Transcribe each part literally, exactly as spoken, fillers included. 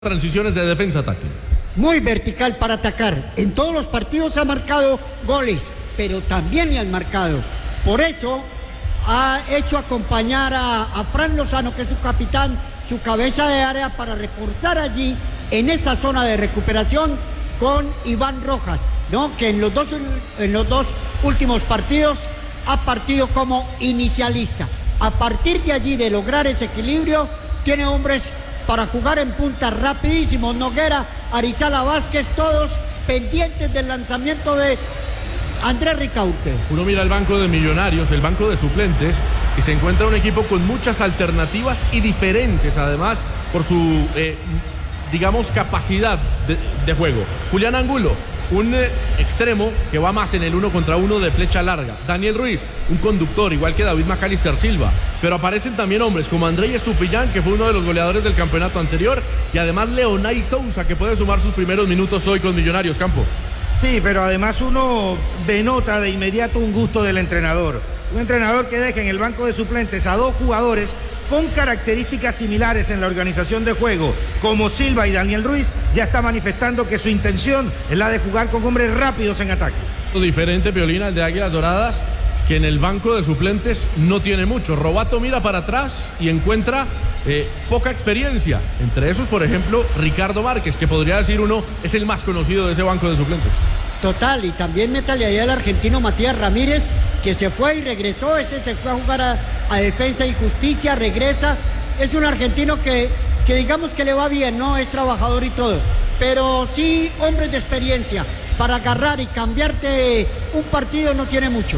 Transiciones de defensa-ataque. Muy vertical para atacar. En todos los partidos ha marcado goles, pero también le han marcado. Por eso ha hecho acompañar a, a Fran Lozano, que es su capitán, su cabeza de área, para reforzar allí, en esa zona de recuperación, con Iván Rojas, ¿no? Que en los dos, en los dos últimos partidos ha partido como inicialista. A partir de allí, de lograr ese equilibrio, tiene hombres para jugar en punta rapidísimos: Noguera, Arizala, Vázquez, todos pendientes del lanzamiento de Andrés Ricaurte. Uno mira el banco de Millonarios, el banco de suplentes, y se encuentra un equipo con muchas alternativas y diferentes, además, por su, eh, digamos, capacidad de, de juego. Julián Angulo, un eh, extremo que va más en el uno contra uno de flecha larga. Daniel Ruiz, un conductor, igual que David Macalister Silva. Pero aparecen también hombres como Andrei Estupillán, que fue uno de los goleadores del campeonato anterior, y además Leonay Sousa, que puede sumar sus primeros minutos hoy con Millonarios. Campo. Sí, pero además uno denota de inmediato un gusto del entrenador. Un entrenador que deja en el banco de suplentes a dos jugadores con características similares en la organización de juego, como Silva y Daniel Ruiz, ya está manifestando que su intención es la de jugar con hombres rápidos en ataque. Diferente, Piolín, al de Águilas Doradas, que en el banco de suplentes no tiene mucho. Robato mira para atrás y encuentra eh, poca experiencia. Entre esos, por ejemplo, Ricardo Márquez, que podría decir uno es el más conocido de ese banco de suplentes. Total, y también métale ahí al argentino Matías Ramírez, que se fue y regresó. Ese se fue a jugar a, a Defensa y Justicia, regresa. Es un argentino que, que digamos que le va bien, ¿no? Es trabajador y todo, pero sí hombres de experiencia. Para agarrar y cambiarte un partido no tiene mucho.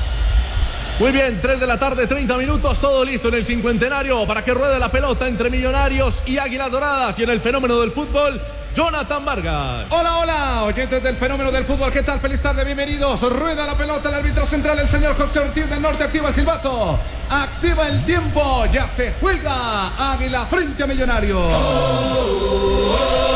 Muy bien, tres de la tarde, treinta minutos, todo listo en el cincuentenario para que ruede la pelota entre Millonarios y Águilas Doradas. Y en el fenómeno del fútbol, Jonathan Vargas. Hola, hola, oyentes del fenómeno del fútbol, ¿qué tal? Feliz tarde, bienvenidos. Rueda la pelota, el árbitro central, el señor José Ortiz del Norte, activa el silbato, activa el tiempo, ya se juega Águila frente a Millonarios. Oh, oh, oh.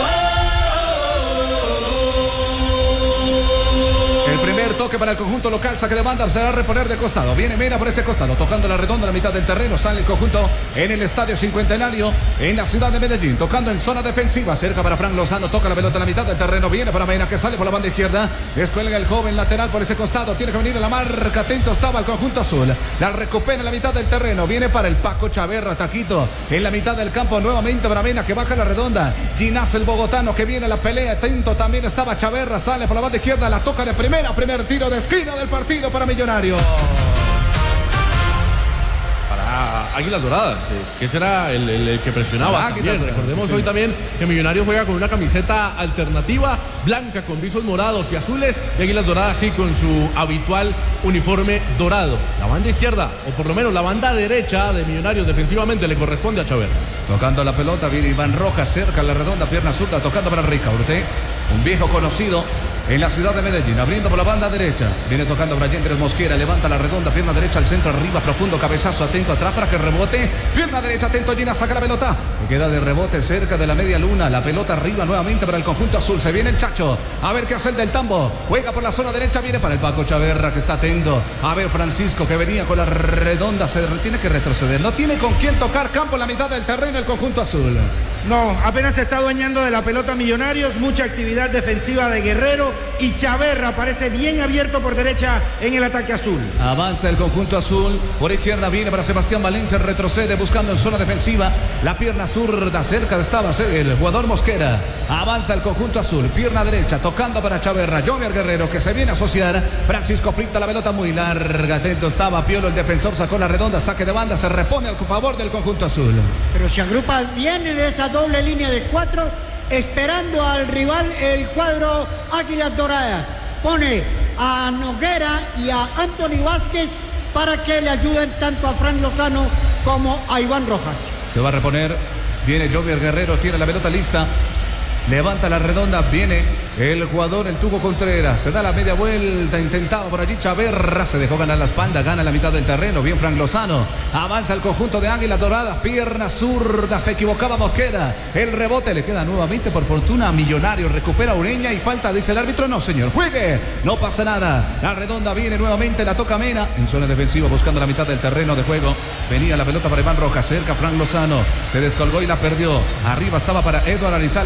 Toque para el conjunto local, saque de banda, será reponer de costado. Viene Mena por ese costado, tocando la redonda a la mitad del terreno. Sale el conjunto en el Estadio Cincuentenario, en la ciudad de Medellín, tocando en zona defensiva. Cerca para Fran Lozano, toca la pelota a la mitad del terreno. Viene para Mena, que sale por la banda izquierda. Descuelga el joven lateral por ese costado. Tiene que venir a la marca. Atento estaba el conjunto azul. La recupera en la mitad del terreno. Viene para el Paco Chaverra, Taquito, en la mitad del campo. Nuevamente para Mena, que baja la redonda. Ginás, el bogotano, que viene a la pelea. Atento también estaba Chaverra. Sale por la banda izquierda. La toca de primera. Primer tiro de esquina del partido para Millonarios. Para Águilas Doradas, que ese era el, el, el que presionaba también. Recordemos sí, sí. Hoy también que Millonarios juega con una camiseta alternativa, blanca con visos morados y azules, y Águilas Doradas sí con su habitual uniforme dorado. La banda izquierda, o por lo menos la banda derecha de Millonarios defensivamente, le corresponde a Chaver. Tocando la pelota, viene Iván Rojas, cerca la redonda, pierna zurda, tocando para Ricaurte, un viejo conocido en la ciudad de Medellín, abriendo por la banda derecha. Viene tocando para Yendres Mosquera, levanta la redonda, pierna derecha al centro, arriba, profundo, cabezazo, atento atrás para que rebote. Pierna derecha, atento, Gina, saca la pelota. Queda de rebote cerca de la media luna. La pelota arriba nuevamente para el conjunto azul. Se viene el Chacho. A ver qué hace el del Tambo. Juega por la zona derecha, viene para el Paco Chaverra, que está atento. A ver Francisco, que venía con la redonda. Se tiene que retroceder. No tiene con quién tocar campo en la mitad del terreno el conjunto azul. No, apenas se está adueñando de la pelota Millonarios, mucha actividad defensiva de Guerrero y Chaverra parece bien abierto por derecha en el ataque azul. Avanza el conjunto azul, por izquierda viene para Sebastián Valencia, retrocede buscando en zona defensiva, la pierna zurda, cerca estaba el jugador Mosquera. Avanza el conjunto azul, pierna derecha, tocando para Chaverra, Jovier Guerrero, que se viene a asociar. Francisco frita la pelota muy larga, atento estaba Piolo, el defensor sacó la redonda, saque de banda, se repone al favor del conjunto azul. Pero se agrupa bien en esa doble línea de cuatro, esperando al rival el cuadro Águilas Doradas. Pone a Noguera y a Anthony Vázquez para que le ayuden tanto a Fran Lozano como a Iván Rojas. Se va a reponer, viene Jovier Guerrero, tiene la pelota lista. Levanta la redonda, viene el jugador, el Tuco Contreras. Se da la media vuelta, intentaba por allí Chaverra. Se dejó ganar la espalda, gana la mitad del terreno. Bien Frank Lozano. Avanza el conjunto de Águilas Doradas. Pierna zurda, se equivocaba Mosquera. El rebote le queda nuevamente por fortuna a Millonarios. Recupera Ureña y falta, dice el árbitro. No, señor, juegue. No pasa nada. La redonda viene nuevamente, la toca Mena. En zona defensiva buscando la mitad del terreno de juego. Venía la pelota para Iván Rojas. Cerca Frank Lozano. Se descolgó y la perdió. Arriba estaba para Eduardo Arizal.